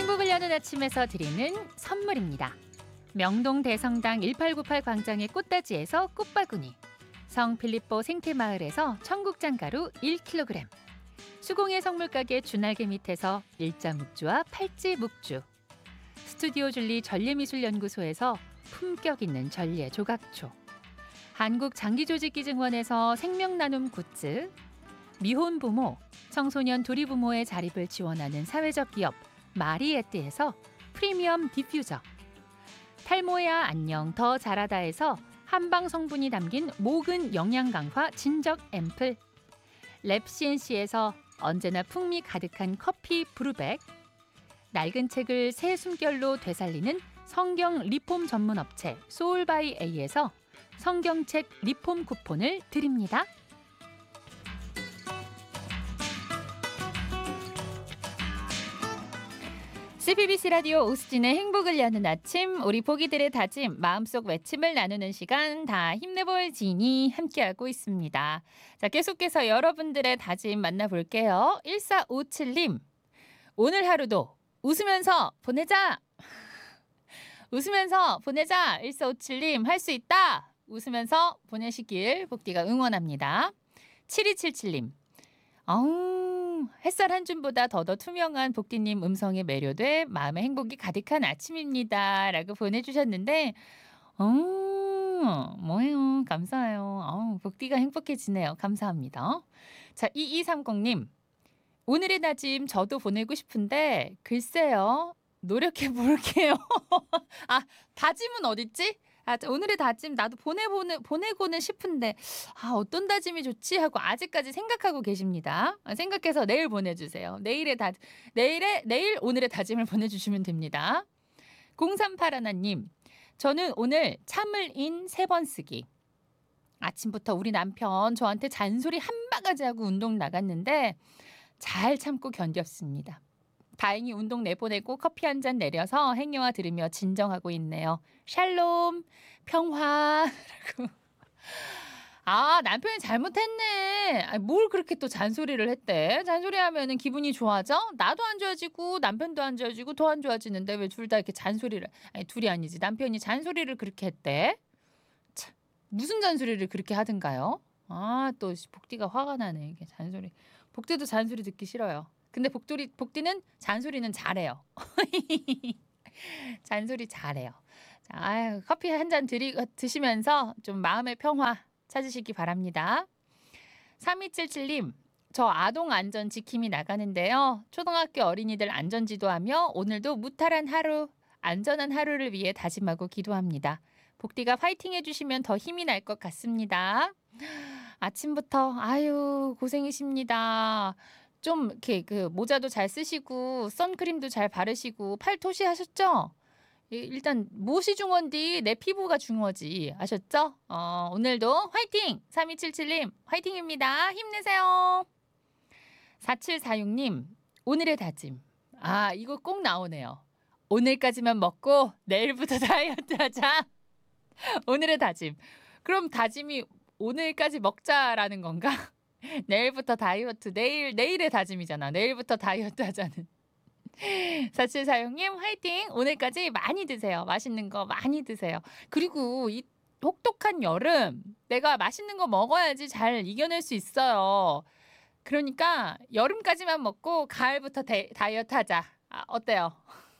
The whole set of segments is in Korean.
행복을 여는 아침에서 드리는 선물입니다. 명동 대성당 1898 광장의 꽃다지에서 꽃바구니, 성필리포 생태마을에서 청국장가루 1kg, 수공예 성물가게 주날개 밑에서 일자묵주와 팔찌묵주, 스튜디오 줄리 전례미술연구소에서 품격 있는 전례 조각초, 한국장기조직기증원에서 생명나눔 굿즈, 미혼 부모, 청소년 둘이 부모의 자립을 지원하는 사회적 기업 마리에뜨에서 프리미엄 디퓨저, 탈모야 안녕 더 자라다에서 한방 성분이 담긴 모근 영양 강화 진적 앰플, 랩CNC에서 언제나 풍미 가득한 커피 브루백, 낡은 책을 새 숨결로 되살리는 성경 리폼 전문 업체 소울바이 A에서 성경책 리폼 쿠폰을 드립니다. CBBC 라디오 오수진의 행복을 여는 아침, 우리 보기들의 다짐, 마음속 외침을 나누는 시간, 다 힘내볼 지니 함께하고 있습니다. 자, 계속해서 여러분들의 다짐 만나볼게요. 1457님, 오늘 하루도 웃으면서 보내자. 웃으면서 보내자. 1457님, 할 수 있다. 웃으면서 보내시길 복디가 응원합니다. 7277님, 햇살 한 줌보다 더더 투명한 복디님 음성에 매료돼 마음의 행복이 가득한 아침입니다. 라고 보내주셨는데 뭐예요. 감사해요. 복디가 행복해지네요. 감사합니다. 자, 2230님, 오늘의 다짐 저도 보내고 싶은데 글쎄요. 노력해 볼게요. 다짐은 어딨지? 오늘의 다짐 나도 보내고는 싶은데 어떤 다짐이 좋지 하고 아직까지 생각하고 계십니다. 생각해서 내일 보내주세요. 내일 오늘의 다짐을 보내주시면 됩니다. 0381님, 저는 오늘 참을 인 3번 쓰기. 아침부터 우리 남편 저한테 잔소리 한 바가지 하고 운동 나갔는데 잘 참고 견뎠습니다. 다행히 운동 내보내고 커피 한 잔 내려서 행여와 들으며 진정하고 있네요. 샬롬, 평화라고. 남편이 잘못했네. 뭘 그렇게 또 잔소리를 했대. 잔소리하면은 기분이 좋아져? 나도 안 좋아지고 남편도 안 좋아지고 더 안 좋아지는데 왜 둘 다 이렇게 잔소리를, 둘이 아니지. 남편이 잔소리를 그렇게 했대. 참, 무슨 잔소리를 그렇게 하든가요? 또 복디가 화가 나네. 이게 잔소리. 복디도 잔소리 듣기 싫어요. 근데 복디는 잔소리는 잘해요. 잔소리 잘해요. 자, 커피 한 잔 드시면서 좀 마음의 평화 찾으시기 바랍니다. 3277님, 저 아동 안전 지킴이 나가는데요. 초등학교 어린이들 안전 지도하며 오늘도 무탈한 하루, 안전한 하루를 위해 다짐하고 기도합니다. 복디가 파이팅 해주시면 더 힘이 날 것 같습니다. 아침부터 고생이십니다. 좀 이렇게 모자도 잘 쓰시고 선크림도 잘 바르시고 팔토시 하셨죠? 일단 무엇이 중요한디 내 피부가 중요하지. 아셨죠? 오늘도 화이팅! 3277님 화이팅입니다. 힘내세요. 4746님, 오늘의 다짐. 이거 꼭 나오네요. 오늘까지만 먹고 내일부터 다이어트 하자. 오늘의 다짐. 그럼 다짐이 오늘까지 먹자라는 건가? 내일부터 다이어트, 내일의 다짐이잖아. 내일부터 다이어트 하자는. 4746님 화이팅! 오늘까지 많이 드세요. 맛있는 거 많이 드세요. 그리고 이 혹독한 여름, 내가 맛있는 거 먹어야지 잘 이겨낼 수 있어요. 그러니까 여름까지만 먹고 가을부터 다이어트 하자. 어때요?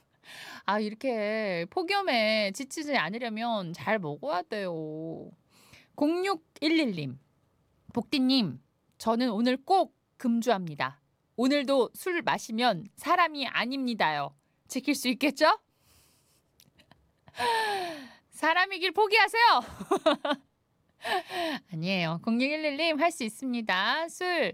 이렇게 폭염에 지치지 않으려면 잘 먹어야 돼요. 0611님, 복디님, 저는 오늘 꼭 금주합니다. 오늘도 술 마시면 사람이 아닙니다요. 지킬 수 있겠죠? 사람이길 포기하세요. 아니에요. 0611님 할 수 있습니다. 술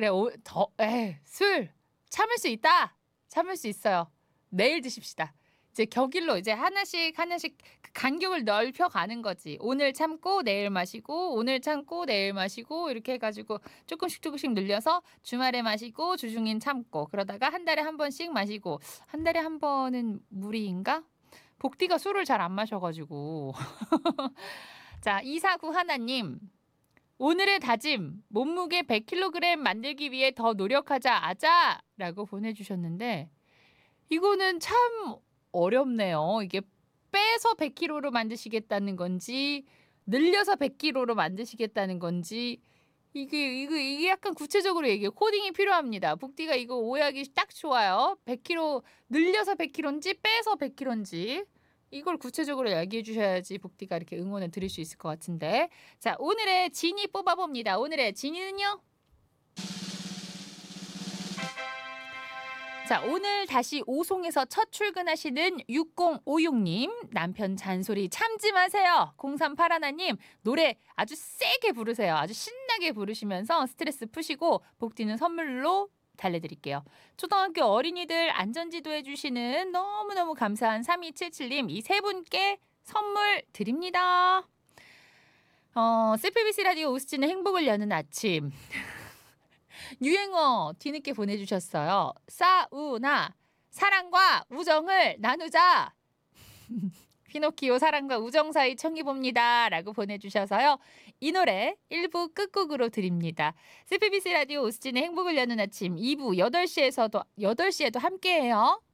참을 수 있다. 참을 수 있어요. 내일 드십시다. 이제 격일로 이제 하나씩 그 간격을 넓혀가는 거지. 오늘 참고 내일 마시고, 오늘 참고 내일 마시고, 이렇게 해가지고 조금씩 늘려서 주말에 마시고 주중엔 참고, 그러다가 한 달에 한 번씩 마시고. 한 달에 한 번은 무리인가? 복디가 술을 잘 안 마셔가지고. 자, 249 하나님, 오늘의 다짐, 몸무게 100kg 만들기 위해 더 노력하자, 아자! 라고 보내주셨는데, 이거는 참 어렵네요. 이게 빼서 100kg로 만드시겠다는 건지 늘려서 100kg로 만드시겠다는 건지 이게 약간 구체적으로 얘기해요. 코딩이 필요합니다. 북디가 이거 오해하기 딱 좋아요. 100kg 늘려서 100kg인지 빼서 100kg인지 이걸 구체적으로 얘기해 주셔야지 북디가 이렇게 응원을 드릴 수 있을 것 같은데. 자, 오늘의 진이 뽑아봅니다. 오늘의 진이는요? 자, 오늘 다시 오송에서 첫 출근하시는 6056님. 남편 잔소리 참지 마세요. 0381님. 노래 아주 세게 부르세요. 아주 신나게 부르시면서 스트레스 푸시고 복디는 선물로 달래드릴게요. 초등학교 어린이들 안전지도 해주시는 너무너무 감사한 3277님. 이 세 분께 선물 드립니다. CPBC 라디오 오스진의 행복을 여는 아침. 유행어 뒤늦게 보내주셨어요. 싸우나 사랑과 우정을 나누자. 피노키오 사랑과 우정 사이 청해봅니다. 라고 보내주셔서요. 이 노래 1부 끝곡으로 드립니다. CPBC 라디오 오스진의 행복을 여는 아침 2부 8시에도 함께해요.